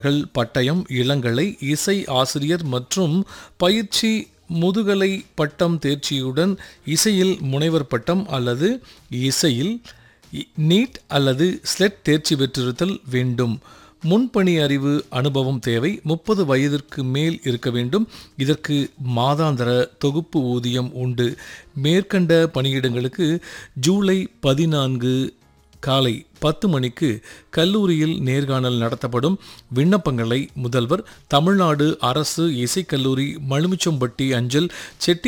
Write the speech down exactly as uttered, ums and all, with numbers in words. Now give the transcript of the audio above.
கள் பட்டயம், இளங்கலை, இசை ஆசிரியர் மற்றும் பயிற்சி முதுகலை பட்டம் தேர்ச்சியுடன் இசையில் முனைவர் பட்டம் அல்லது இசையில் நீட் அல்லது ஸ்லெட் தேர்ச்சி பெற்றிருத்தல் வேண்டும். முன்பணி அறிவு அனுபவம் தேவை. முப்பது வயதிற்கு மேல் இருக்க வேண்டும். இதற்கு மாதாந்திர தொகுப்பு ஊதியம் உண்டு. மேற்கண்ட பணியிடங்களுக்கு ஜூலை பதினான்கு காலை பத்து மணிக்கு கல்லூரியில் நேர்காணல் நடத்தப்படும். விண்ணப்பங்களை முதல்வர், தமிழ்நாடு அரசு இசைக்கல்லூரி, மலுமிச்சம்பட்டி அஞ்சல், செட்டி